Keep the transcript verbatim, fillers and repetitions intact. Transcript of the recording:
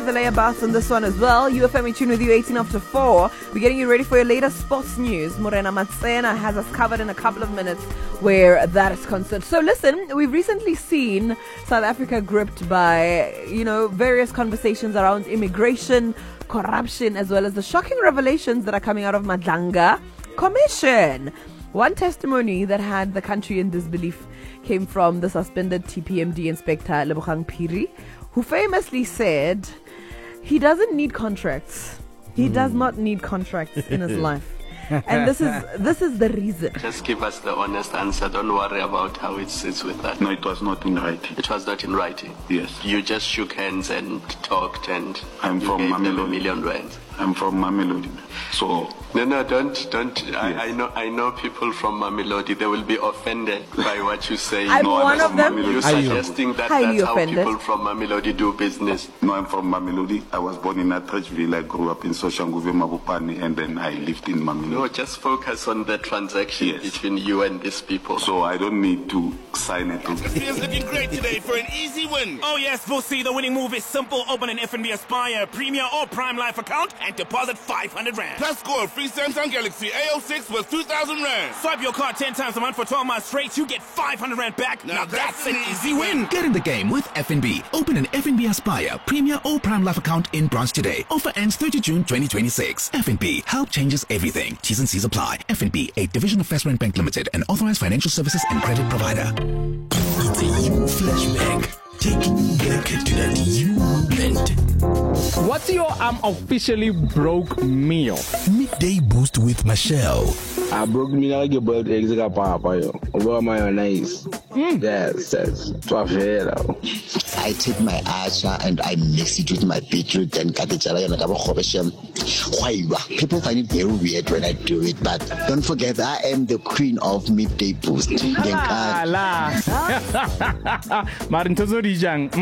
the layer bass on this one as well. U F M in tune with you eighteen after four. We're getting you ready for your latest sports news. Morena Matsena has us covered in a couple of minutes where that is concerned. So listen, we've recently seen South Africa gripped by, you know, various conversations around immigration, corruption, as well as the shocking revelations that are coming out of Madlanga Commission. One testimony that had the country in disbelief came from the suspended T P M D inspector Lebogang Phiri, who famously said he doesn't need contracts. He mm. does not need contracts in his life. And this is this is the reason. Just give us the honest answer. Don't worry about how it sits with that. No, it was not in writing. It was not in writing. Yes. You just shook hands and talked, and I'm you from gave them a Mamelodi. million rands. I'm from Mamelodi. So no, no, don't, don't. Yes. I, I know, I know people from Mamelodi. They will be offended by what you say. I'm no, one I'm of them. Mamelodi. You're suggesting that Highly that's offended. how people from Mamelodi do business. No, I'm from Mamelodi. I was born in Atteridgeville. I grew up in Soshanguve, Mabopane, and then I lived in Mamelodi. No, just focus on the transaction yes. between you and these people. So I don't need to sign it. Feels looking great today for an easy win. Oh yes, we'll see. The winning move is simple. Open an F N B Aspire Premier or Prime Life account and deposit five hundred rand. Plus score a free Samsung Galaxy A oh six with two thousand rand. Swipe your card ten times a month for twelve months straight. You get five hundred rand back. Now, now that's, that's an easy win. Get in the game with F N B. Open an F N B Aspire Premier or Prime Life account in branch today. Offer ends thirtieth of June twenty twenty-six. F N B. Help changes everything. T's and C's apply. F N B, a division of First Rand Bank Limited, an authorized financial services and credit provider. It's a U flashback. Taking you back to that U moment. What's your I'm officially broke meal? Midday Boost with Michelle. I broke me like a boiled eggs like a papa. Over mayonnaise. Yes, yes. I take my acha and I mix it with my beetroot and katijala and people find it very weird when I do it, but don't forget I am the queen of Midday Boost. La la. Marin Tozori Jang.